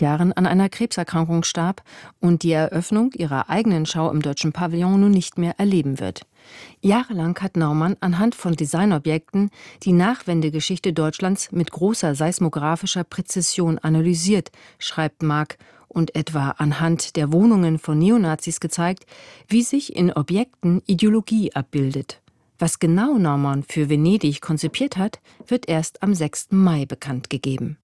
Jahren an einer Krebserkrankung starb und die Eröffnung ihrer eigenen Schau im Deutschen Pavillon nun nicht mehr erleben wird. Jahrelang hat Naumann anhand von Designobjekten die Nachwendegeschichte Deutschlands mit großer seismografischer Präzision analysiert, schreibt Mark, und etwa anhand der Wohnungen von Neonazis gezeigt, wie sich in Objekten Ideologie abbildet. Was genau Naumann für Venedig konzipiert hat, wird erst am 6. Mai bekannt gegeben.